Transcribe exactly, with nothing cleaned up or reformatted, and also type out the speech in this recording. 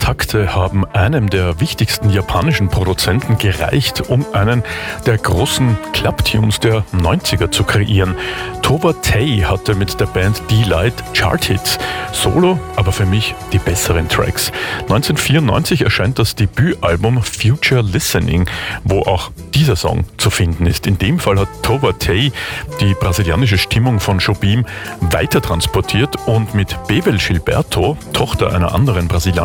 Takte haben einem der wichtigsten japanischen Produzenten gereicht, um einen der großen Clubtunes der neunziger zu kreieren. Towa Tei hatte mit der Band D-Light Chart-Hits, solo aber für mich die besseren Tracks. neunzehnhundertvierundneunzig erscheint das Debütalbum Future Listening, wo auch dieser Song zu finden ist. In dem Fall hat Towa Tei die brasilianische Stimmung von Jobim weiter transportiert und mit Bebel Gilberto, Tochter einer anderen brasilianischen